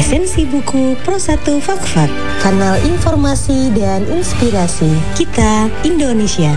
Esensi buku Pro1 Fakfak, kanal informasi dan inspirasi kita Indonesia.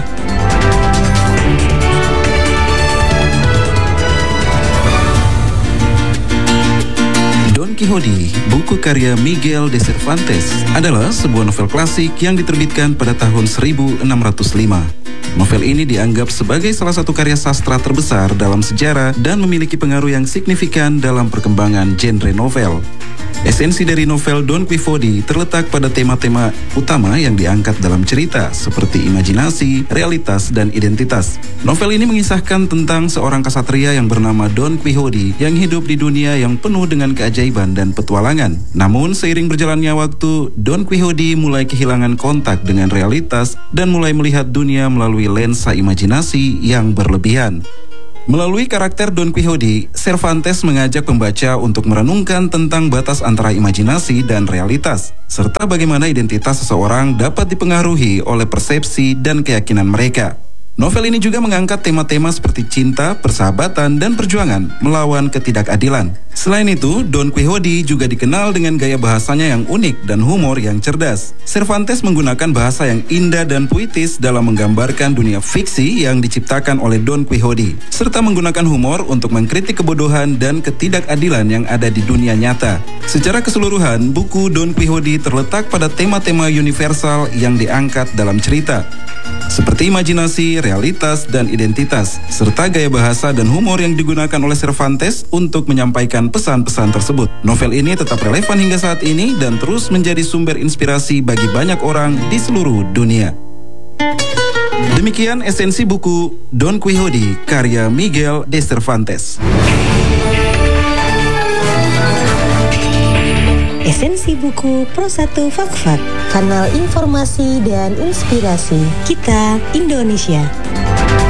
Don Quixote, buku karya Miguel de Cervantes, adalah sebuah novel klasik yang diterbitkan pada tahun 1605. Novel ini dianggap sebagai salah satu karya sastra terbesar dalam sejarah dan memiliki pengaruh yang signifikan dalam perkembangan genre novel. Esensi dari novel Don Quixote terletak pada tema-tema utama yang diangkat dalam cerita, seperti imajinasi, realitas, dan identitas. Novel ini mengisahkan tentang seorang ksatria yang bernama Don Quixote yang hidup di dunia yang penuh dengan keajaiban dan petualangan. Namun, seiring berjalannya waktu, Don Quixote mulai kehilangan kontak dengan realitas dan mulai melihat dunia melalui lensa imajinasi yang berlebihan. Melalui karakter Don Quixote, Cervantes mengajak pembaca untuk merenungkan tentang batas antara imajinasi dan realitas, serta bagaimana identitas seseorang dapat dipengaruhi oleh persepsi dan keyakinan mereka. Novel ini juga mengangkat tema-tema seperti cinta, persahabatan, dan perjuangan melawan ketidakadilan. Selain itu, Don Quixote juga dikenal dengan gaya bahasanya yang unik dan humor yang cerdas. Cervantes menggunakan bahasa yang indah dan puitis dalam menggambarkan dunia fiksi yang diciptakan oleh Don Quixote, serta menggunakan humor untuk mengkritik kebodohan dan ketidakadilan yang ada di dunia nyata. Secara keseluruhan, buku Don Quixote terletak pada tema-tema universal yang diangkat dalam cerita, seperti imajinasi, realitas, dan identitas, serta gaya bahasa dan humor yang digunakan oleh Cervantes untuk menyampaikan pesan-pesan tersebut. Novel ini tetap relevan hingga saat ini dan terus menjadi sumber inspirasi bagi banyak orang di seluruh dunia. Demikian esensi buku Don Quixote karya Miguel de Cervantes. Esensi buku Pro1 Fakfak, kanal informasi dan inspirasi kita Indonesia.